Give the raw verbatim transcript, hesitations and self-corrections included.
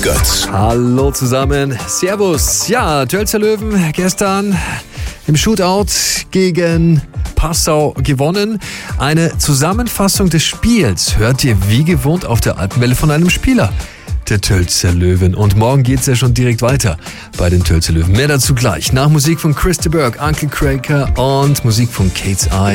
Götz. Hallo zusammen, servus. Ja, Tölzer Löwen gestern im Shootout gegen Passau gewonnen. Eine Zusammenfassung des Spiels hört ihr wie gewohnt auf der Alpenwelle von einem Spieler der Tölzer Löwen. Und morgen geht's ja schon direkt weiter bei den Tölzer Löwen. Mehr dazu gleich. Nach Musik von Chris de Burgh, Uncle Cracker und Musik von Kate's Eye.